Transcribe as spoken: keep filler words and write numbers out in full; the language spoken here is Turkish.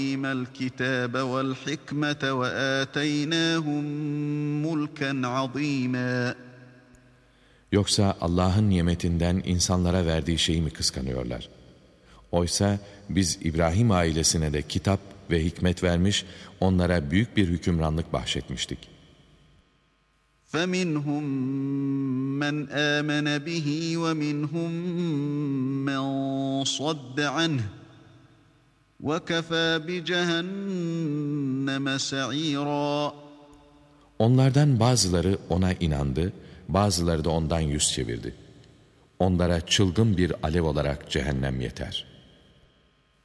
الكتاب والحكمة وآتيناهم ملكا عظيما. Yoksa Allah'ın nimetinden insanlara verdiği şeyi mi kıskanıyorlar? Oysa biz İbrahim ailesine de kitap ve hikmet vermiş, onlara büyük bir hükümranlık bahşetmiştik. فَمِنْهُمْ مَنْ آمَنَ بِهِ وَمِنْهُمْ مَنْ صَدَّ عَنْهُ وَكَفَى بِجَهَنَّمَ سَعِيرًا. Onlardan bazıları ona inandı, bazıları da ondan yüz çevirdi. Onlara çılgın bir alev olarak cehennem yeter.